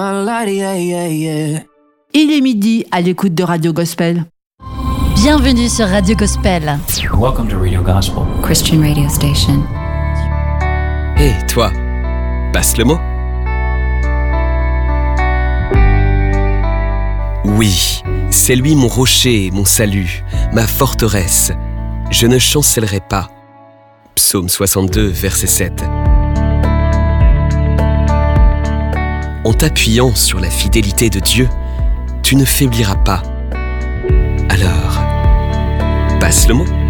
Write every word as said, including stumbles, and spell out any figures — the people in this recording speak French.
Il est midi à l'écoute de Radio Gospel. Bienvenue sur Radio Gospel. Welcome to Radio Gospel, Christian radio station. Hé, hey, toi, passe le mot. Oui, c'est lui mon rocher, mon salut, ma forteresse. Je ne chancellerai pas. Psaume soixante-deux, verset sept. En t'appuyant sur la fidélité de Dieu, tu ne faibliras pas. Alors, passe le mot.